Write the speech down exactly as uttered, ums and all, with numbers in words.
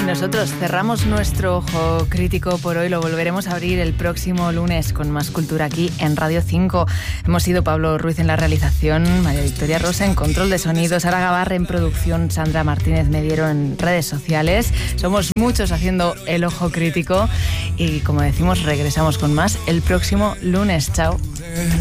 Nosotros cerramos nuestro ojo crítico por hoy, lo volveremos a abrir el próximo lunes con más cultura aquí en Radio cinco. Hemos sido Pablo Ruiz en la realización, María Victoria Rosa en control de sonido, Sara Gabarre en producción, Sandra Martínez Mediero en redes sociales. Somos muchos haciendo el ojo crítico y, como decimos, regresamos con más el próximo lunes. Chao.